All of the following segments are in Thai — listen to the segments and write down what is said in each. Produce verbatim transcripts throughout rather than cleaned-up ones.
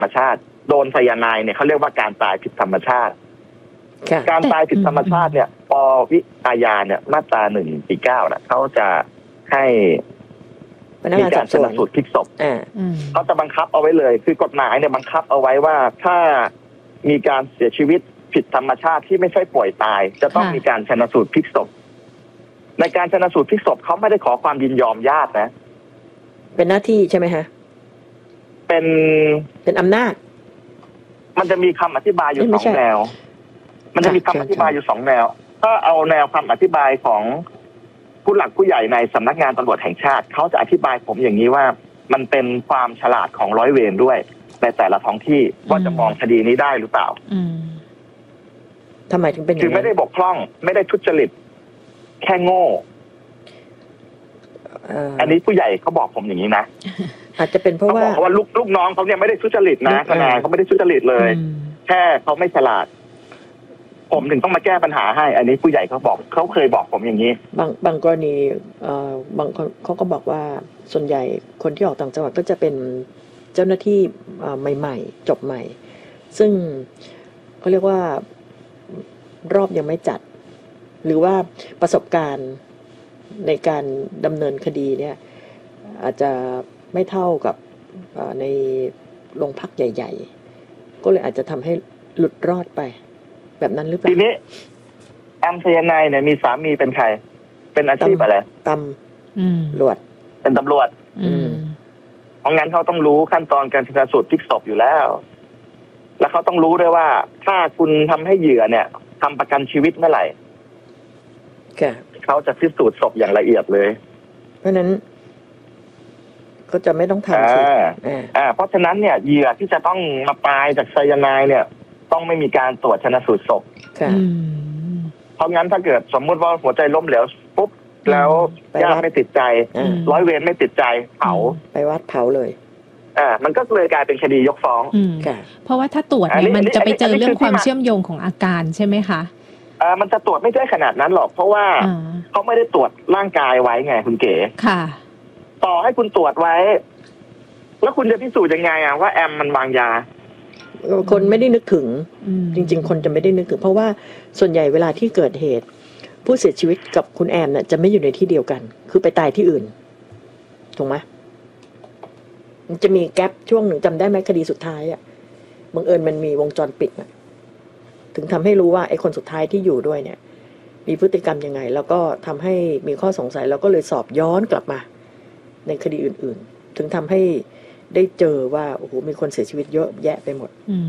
รมชาติโดนไซยาไนด์เนี่ยเขาเรียกว่าการตายผิดธรรมชาติการตายผิดธรรมชาติเนี่ยปวิอาญาเนี่ยมาตราหนึ่งสี่เก้านะเขาจะให้มีการชันสูตรพลิกศพเขาจะบังคับเอาไว้เลยคือกฎหมายเนี่ยบังคับเอาไว้ว่าถ้ามีการเสียชีวิตผิดธรรมชาติที่ไม่ใช่ป่วยตายจะต้องมีการชันสูตรพลิกศพในการชันสูตรพลิกศพเขาไม่ได้ขอความยินยอมญาตินะเป็นหน้าที่ใช่ไหมฮะเป็นเป็นอำนาจมันจะมีคำอธิบายอยู่สองแนวมันจะมีคำอธิบายอยู่สองแนวถ้าเอาแนวคำอธิบายของผู้หลักผู้ใหญ่ในสำนักงานตำรวจแห่งชาติเขาจะอธิบายผมอย่างนี้ว่ามันเป็นความฉลาดของร้อยเวรด้วยในแต่ละท้องที่ว่าจะมองคดีนี้ได้หรือเปล่าทำไมถึงเป็นอย่างนี้คือไม่ได้บกพร่องไม่ได้ทุจริตแค่โง่อันนี้ผู้ใหญ่เขาบอกผมอย่างนี้นะอาจจะเป็นเพราะว่าเขาบอกว่าลูกลูกน้องเขาเนี่ยไม่ได้ทุจริตนะทนายเขาไม่ได้ทุจริตเลยแค่เขาไม่ฉลาดผมถึงต้องมาแก้ปัญหาให้อันนี้ผู้ใหญ่เขาบอกเขาเคยบอกผมอย่างนี้บางบางกรณีเอ่อบางคนเขาก็บอกว่าส่วนใหญ่คนที่ออกต่างจังหวัดก็จะเป็นเจ้าหน้าที่ใหม่ๆจบใหม่ซึ่งเขาเรียกว่ารอบยังไม่จัดหรือว่าประสบการณ์ในการดำเนินคดีเนี่ยอาจจะไม่เท่ากับในโรงพักใหญ่ๆก็เลยอาจจะทำให้หลุดรอดไปแบบนั้นหรือเปล่าทีนี้แอมไซยาไนด์เนี่ยมีสามีเป็นใครเป็นอาชีพอะไรตำรวจเป็นตำรวจเพราะงั้นเขาต้องรู้ขั้นตอนการชันสูตรพลิกศพอยู่แล้วแล้วเขาต้องรู้ด้วยว่าถ้าคุณทำให้เหยื่อเนี่ยทำประกันชีวิตเมื่อไหร่เขาจะพิสูจน์ศพอย่างละเอียดเลยเพราะนั้นก็จะไม่ต้องทำสิอ่าเพราะฉะนั้นเนี่ยเหยื่อที่จะต้องมาตายจากไซยาไนด์เนี่ยต้องไม่มีการตรวจชันสูตรศพเพราะงั้นถ้าเกิดสมมุติว่าหัวใจล้มเหลวปุ๊บแล้วญาติไม่ติดใจร้อยเวรไม่ติดใจเผาไปวัดเผาเลยอ่ามันก็เลยกลายเป็นคดียกฟ้องเพราะว่าถ้าตรวจเนี่ยมันจะไปเจอเรื่องความเชื่อมโยงของอาการใช่ไหมคะอ่ามันจะตรวจไม่ได้ขนาดนั้นหรอกเพราะว่าเขาไม่ได้ตรวจร่างกายไว้ไงคุณเก๋ค่ะต่อให้คุณตรวจไว้แล้วคุณจะพิสูจน์ยังไงอ่ะว่าแอมมันวางยาคนไม่ได้นึกถึงจริงๆคนจะไม่ได้นึกถึงเพราะว่าส่วนใหญ่เวลาที่เกิดเหตุผู้เสียชีวิตกับคุณแอมเนี่ยจะไม่อยู่ในที่เดียวกันคือไปตายที่อื่นถูกไหมมันจะมีแกปช่วงหนึ่งจำได้ไหมคดีสุดท้ายอ่ะบังเอิญมันมีวงจรปิดอ่ะถึงทำให้รู้ว่าไอ้คนสุดท้ายที่อยู่ด้วยเนี่ยมีพฤติกรรมยังไงแล้วก็ทำให้มีข้อสงสัยแล้วก็เลยสอบย้อนกลับมาในคดีอื่นๆถึงทำให้ได้เจอว่าโอ้โหมีคนเสียชีวิตเยอะแยะไปหมด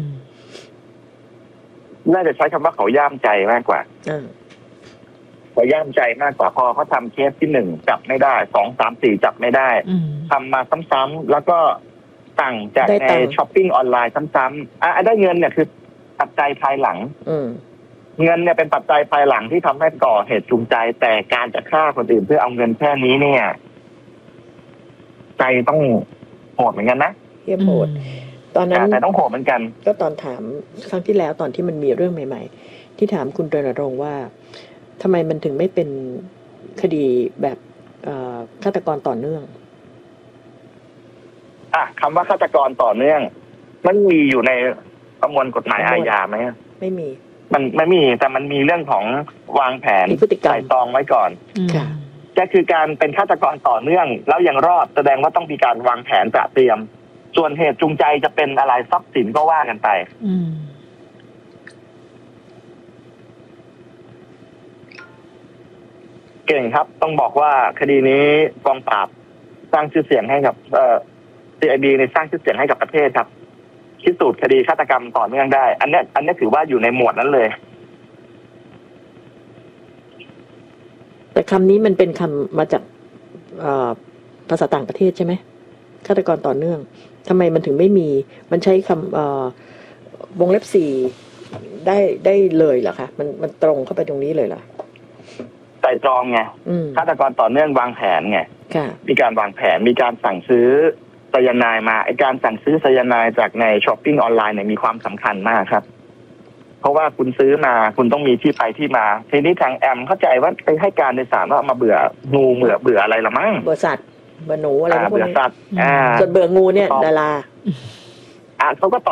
น่าจะใช้คำว่าเขาย่ามใจมากกว่าเขาย่ามใจมากกว่าพอเขาทำเคสที่หนึ่งจับไม่ได้สองสามสี่จับไม่ได้ทำมาซ้ำๆแล้วก็สั่งจากในช้อปปิ้งออนไลน์ซ้ำๆอ่ะได้เงินเนี่ยคือปัจจัยภายหลังเงินเนี่ยเป็นปัจจัยภายหลังที่ทำให้ก่อเหตุจูงใจแต่การจะฆ่าคนอื่นเพื่อเอาเงินแค่นี้เนี่ยใจต้องโหดเหมือนกันนะเยี่ยมโหดตอนนั้นแต่ต้องโหดเหมือนกันก็ตอนถามครั้งที่แล้วตอนที่มันมีเรื่องใหม่ๆที่ถามคุณรณรงค์ว่าทำไมมันถึงไม่เป็นคดีแบบฆาตกรต่อเนื่องอ่ะคำว่าฆาตกรต่อเนื่องมันมีอยู่ในประมวลกฎหมายอาญาไหมไม่มีมันไม่มีแต่มันมีเรื่องของวางแผนไตร่ตรองไว้ก่อนค่ะก็คือการเป็นฆาตกรต่อเนื่องแล้วยังรอดแสดงว่าต้องมีการวางแผนเตรียมส่วนเหตุจูงใจจะเป็นอะไรทรัพย์สินก็ว่ากันไปเก่งครับต้องบอกว่าคดีนี้กองปราบสร้างชื่อเสียงให้กับเอ่อ ซี ไอ บี ในสร้างชื่อเสียงให้กับประเทศครับพิสูจน์คดีฆาตกรรมต่อเนื่องได้อันนี้อันนี้ถือว่าอยู่ในหมวดนั้นเลยแต่คำนี้มันเป็นคำมาจากภาษาต่างประเทศใช่ไหมฆาตกรต่อเนื่องทำไมมันถึงไม่มีมันใช้คำวงเล็บสี่ได้ได้เลยเหรอคะมันมันตรงเข้าไปตรงนี้เลยเหรอไตร่ตรองไงฆาตกรต่อเนื่องวางแผนไงมีการวางแผนมีการสั่งซื้อไซยาไนด์มาไอการสั่งซื้อไซยาไนด์จากในช้อปปิ้งออนไลน์เนี่ยมีความสำคัญมากครับเพราะว่าคุณซื้อมาคุณต้องมีที่ไปที่มาทีนี้ทางแอมเข้าใจว่าไปให้การในศาลว่ามาเบื่องูเบื่อเบื่ออะไรละมั้งเบื่อสัตว์เบื่อหนูอะไรพวกนี้เบื่อสัตว์ส่วนเบื่องูเนี่ยดาราอ่ะเขาก็